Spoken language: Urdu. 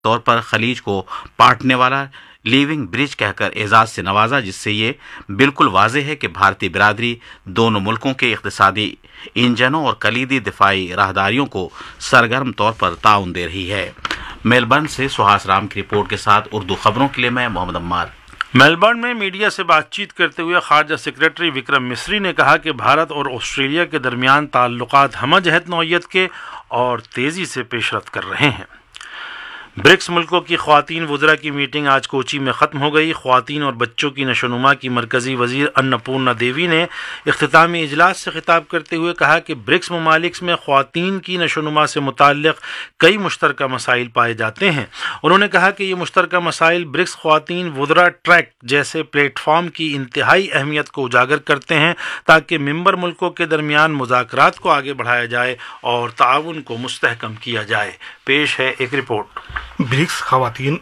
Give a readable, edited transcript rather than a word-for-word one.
طور پر خلیج کو پاٹنے والا لیونگ برج کہہ کر اعزاز سے نوازا، جس سے یہ بالکل واضح ہے کہ بھارتی برادری دونوں ملکوں کے اقتصادی انجنوں اور کلیدی دفاعی راہداریوں کو سرگرم طور پر تعاون دے رہی ہے۔ میلبرن سے سہاس رام کی رپورٹ کے ساتھ اردو خبروں کے لیے میں محمد عمار۔ میلبرن میں میڈیا سے بات چیت کرتے ہوئے خارجہ سیکرٹری وکرم مسری نے کہا کہ بھارت اور آسٹریلیا کے درمیان تعلقات ہمہ جہت نوعیت کے اور تیزی سے پیش رفت کر رہے ہیں۔ برکس ملکوں کی خواتین وزراء کی میٹنگ آج کوچی میں ختم ہو گئی۔ خواتین اور بچوں کی نشوونما کی مرکزی وزیر انپورنا دیوی نے اختتامی اجلاس سے خطاب کرتے ہوئے کہا کہ برکس ممالک میں خواتین کی نشوونما سے متعلق کئی مشترکہ مسائل پائے جاتے ہیں۔ انہوں نے کہا کہ یہ مشترکہ مسائل برکس خواتین وزراء ٹریک جیسے پلیٹ فارم کی انتہائی اہمیت کو اجاگر کرتے ہیں تاکہ ممبر ملکوں کے درمیان مذاکرات کو آگے بڑھایا جائے اور تعاون کو مستحکم کیا جائے۔ پیش ہے ایک رپورٹ۔ برکس خواتین